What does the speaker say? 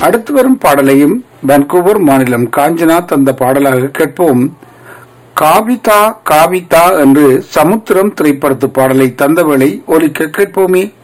அடுத்து வரும் பாடலையும் வான்கூவர் மாநிலம் காஞ்சனா தந்த பாடலாக கேட்போம். காவிதா காவிதா என்று சமுத்திரம் திரைப்படத்து பாடலை தந்தவேளை ஒலிக்க கேட்போமே.